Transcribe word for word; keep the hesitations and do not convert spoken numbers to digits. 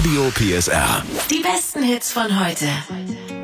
Radio P S R. Die besten Hits von heute.